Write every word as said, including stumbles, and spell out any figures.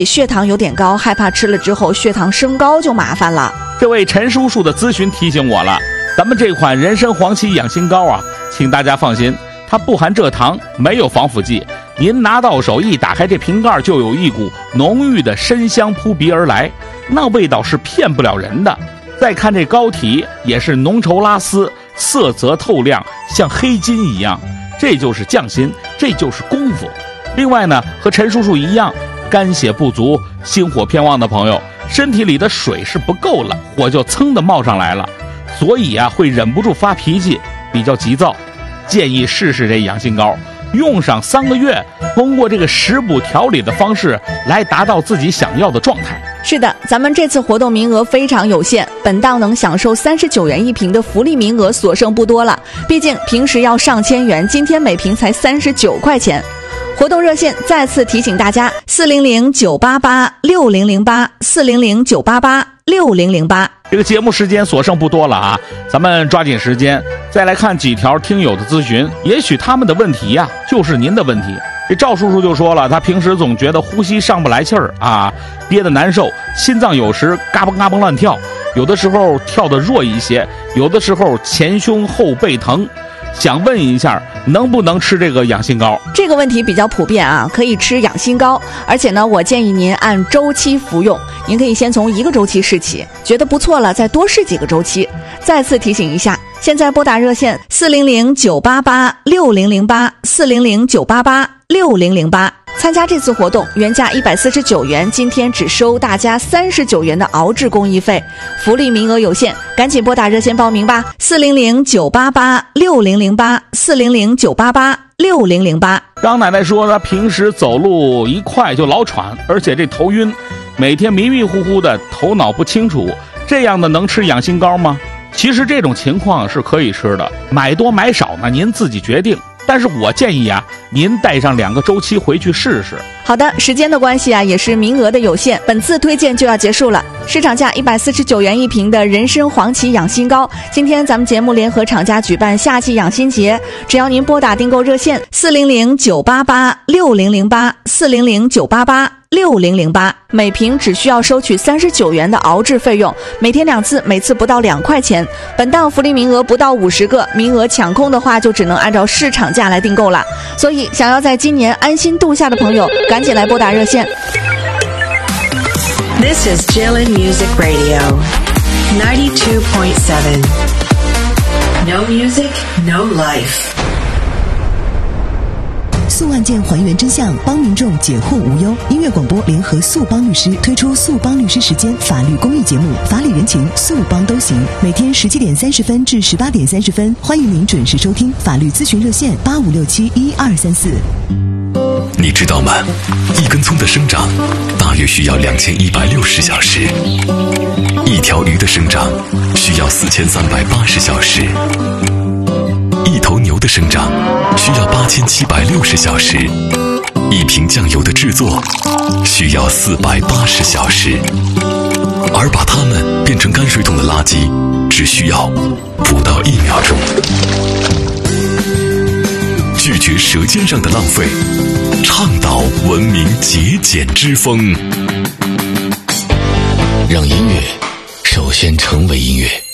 血糖有点高，害怕吃了之后血糖升高就麻烦了。 这位陈叔叔的咨询提醒我了，咱们这款人参黄芪养心膏啊，请大家放心，它不含蔗糖，没有防腐剂，您拿到手一打开这瓶盖，就有一股浓郁的参香扑鼻而来，那味道是骗不了人的。再看这膏体也是浓稠拉丝，色泽透亮，像黑金一样，这就是匠心，这就是功夫。另外呢，和陈叔叔一样，肝血不足、心火偏旺的朋友，身体里的水是不够了，火就噌的冒上来了，所以啊会忍不住发脾气，比较急躁。建议试试这养心膏，用上三个月，通过这个食补调理的方式来达到自己想要的状态。 是的，咱们这次活动名额非常有限，本档能享受三十九元一瓶的福利名额所剩不多了，毕竟平时要上千元，今天每瓶才三十九块钱。活动热线再次提醒大家：四零零九八八六零零八，四零零九八八六零零八。 这个节目时间所剩不多了啊，咱们抓紧时间再来看几条听友的咨询，也许他们的问题呀、啊，就是您的问题。这赵叔叔就说了，他平时总觉得呼吸上不来气儿啊，憋得难受，心脏有时嘎嘣嘎嘣乱跳，有的时候跳得弱一些，有的时候前胸后背疼。想问一下，能不能吃这个养心膏？ 这个问题比较普遍啊，可以吃养心膏，而且呢，我建议您按周期服用。您可以先从一个周期试起，觉得不错了，再多试几个周期。再次提醒一下，现在拨打热线四零零九八八六零零八，四零零九八八六零零八。参加这次活动，原价一百四十九元，今天只收大家三十九元的熬制工艺费，福利名额有限，赶紧拨打热线报名吧，四零零九八八六零零八，四零零九八八六零零八。 张奶奶说，她平时走路一快就老喘，而且这头晕，每天迷迷糊糊的，头脑不清楚，这样的能吃养心膏吗？其实这种情况是可以吃的，买多买少呢，您自己决定。但是我建议啊，您带上两个周期回去试试。 好的，时间的关系啊，也是名额的有限，本次推荐就要结束了。市场价一百四十九元一瓶的人参黄芪养心膏，今天咱们节目联合厂家举办夏季养心节，只要您拨打订购热线四零零九八八六零零八，四零零九八八六零零八，每瓶只需要收取三十九元的熬制费用，每天两次，每次不到两块钱。本档福利名额不到五十个，名额抢空的话就只能按照市场价来订购了。所以想要在今年安心度夏的朋友，赶紧来拨打热线。 This is Jilin Music Radio, ninety-two point seven. No music, no life. 速案件还原真相，帮民众解惑无忧。音乐广播联合速帮律师推出速帮律师时间法律公益节目，法理人情，速帮都行。每天十七点三十分至十八点三十分，欢迎您准时收听法律咨询热线八五六七一二三四。 你知道吗？一根葱的生长大约需要两千一百六十小时，一条鱼的生长需要四千三百八十小时，一头牛的生长需要八千七百六十小时，一瓶酱油的制作需要四百八十小时，而把它们变成泔水桶的垃圾只需要不到一秒钟。拒绝舌尖上的浪费，倡导文明节俭之风，让音乐首先成为音乐。